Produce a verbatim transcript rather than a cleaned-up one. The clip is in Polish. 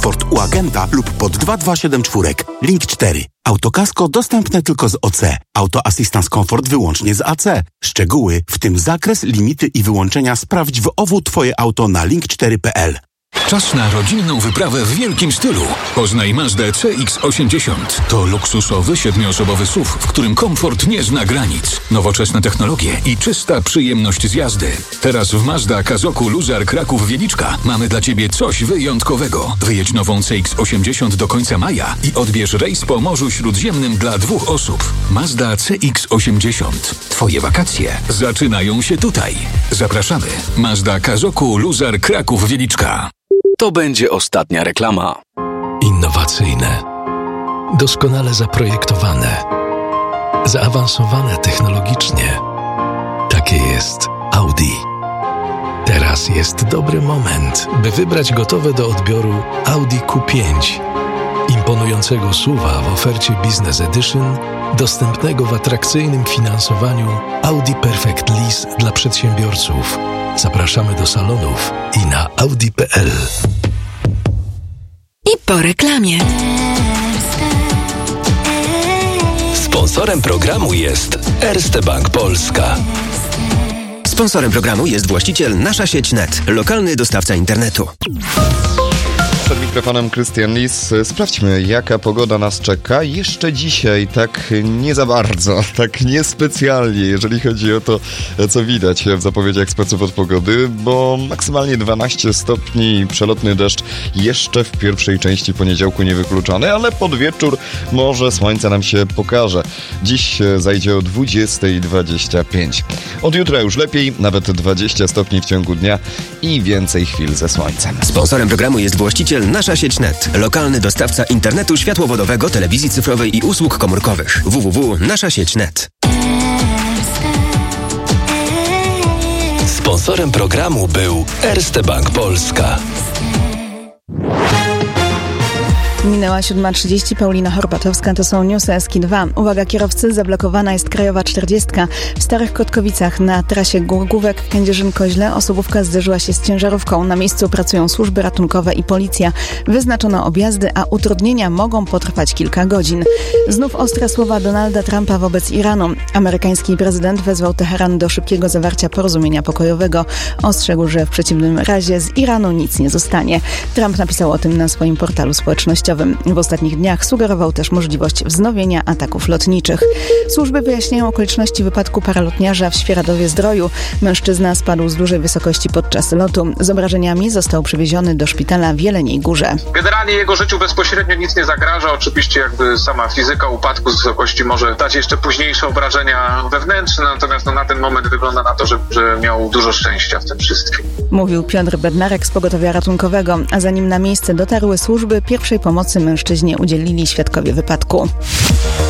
komfort u agenta lub pod dwa dwa siedem cztery. Link cztery. Autokasko dostępne tylko z O C. Auto Assistance Comfort wyłącznie z A C. Szczegóły, w tym zakres, limity i wyłączenia sprawdź w O W Twoje auto na link cztery kropka p l. Czas na rodzinną wyprawę w wielkim stylu. Poznaj Mazdę C X osiemdziesiąt. To luksusowy, siedmioosobowy S U V, w którym komfort nie zna granic. Nowoczesne technologie i czysta przyjemność z jazdy. Teraz w Mazda Kazoku Luzar Kraków Wieliczka mamy dla Ciebie coś wyjątkowego. Wyjedź nową C X osiemdziesiąt do końca maja i odbierz rejs po Morzu Śródziemnym dla dwóch osób. Mazda C X osiemdziesiąt. Twoje wakacje zaczynają się tutaj. Zapraszamy. Mazda Kazoku Luzar Kraków Wieliczka. To będzie ostatnia reklama. Innowacyjne, doskonale zaprojektowane, zaawansowane technologicznie. Takie jest Audi. Teraz jest dobry moment, by wybrać gotowe do odbioru Audi Q pięć. Imponującego S U V-a w ofercie Business Edition, dostępnego w atrakcyjnym finansowaniu Audi Perfect Lease dla przedsiębiorców. Zapraszamy do salonów i na audi kropka p l. I po reklamie. Sponsorem programu jest Erste Bank Polska. Sponsorem programu jest właściciel Nasza Sieć Net, lokalny dostawca internetu. Przed mikrofonem Krystian Lis. Sprawdźmy, jaka pogoda nas czeka jeszcze dzisiaj, tak nie za bardzo, tak niespecjalnie, jeżeli chodzi o to, co widać w zapowiedziach speców od pogody, bo maksymalnie dwanaście stopni i przelotny deszcz jeszcze w pierwszej części poniedziałku niewykluczony, ale pod wieczór może słońce nam się pokaże. Dziś zajdzie o dwudziesta dwadzieścia pięć. Od jutra już lepiej, nawet dwadzieścia stopni w ciągu dnia i więcej chwil ze słońcem. Sponsorem programu jest właściciel Nasza Sieć Net, lokalny dostawca internetu światłowodowego, telewizji cyfrowej i usług komórkowych. w w w kropka nasza sieć kropka net. Sponsorem programu był Erste Bank Polska. Minęła siódma trzydzieści, Paulina Horbatowska, to są newsy S K dwa. Uwaga kierowcy, zablokowana jest Krajowa czterdziestka. W Starych Kotkowicach na trasie Głogówek-Kędzierzyn-Koźle osobówka zderzyła się z ciężarówką. Na miejscu pracują służby ratunkowe i policja. Wyznaczono objazdy, a utrudnienia mogą potrwać kilka godzin. Znów ostre słowa Donalda Trumpa wobec Iranu. Amerykański prezydent wezwał Teheran do szybkiego zawarcia porozumienia pokojowego. Ostrzegł, że w przeciwnym razie z Iranu nic nie zostanie. Trump napisał o tym na swoim portalu społecznościowym. W ostatnich dniach sugerował też możliwość wznowienia ataków lotniczych. Służby wyjaśniają okoliczności wypadku paralotniarza w Świeradowie-Zdroju. Mężczyzna spadł z dużej wysokości podczas lotu. Z obrażeniami został przewieziony do szpitala w Jeleniej Górze. Generalnie jego życiu bezpośrednio nic nie zagraża. Oczywiście jakby sama fizyka upadku z wysokości może dać jeszcze późniejsze obrażenia wewnętrzne, natomiast no, na ten moment wygląda na to, że, że miał dużo szczęścia w tym wszystkim. Mówił Piotr Bednarek z pogotowia ratunkowego, a zanim na miejsce dotarły służby pierwszej pomocy mężczyźnie udzielili świadkowie wypadku.